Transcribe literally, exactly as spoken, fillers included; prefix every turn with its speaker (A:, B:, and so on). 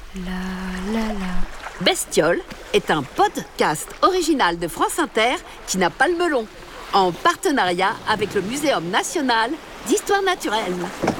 A: La la la.
B: Bestiole est un podcast original de France Inter qui n'a pas le melon, en partenariat avec le Muséum national d'histoire naturelle.